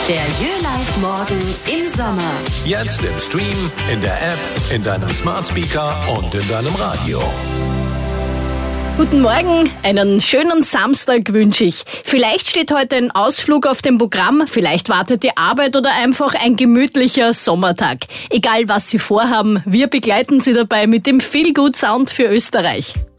Der YöLive Morgen im Sommer. Jetzt im Stream, in der App, in deinem Smart Speaker und in deinem Radio. Guten Morgen, einen schönen Samstag wünsche ich. Vielleicht steht heute ein Ausflug auf dem Programm, vielleicht wartet die Arbeit oder einfach ein gemütlicher Sommertag. Egal was Sie vorhaben, wir begleiten Sie dabei mit dem Feel-Good-Sound für Österreich.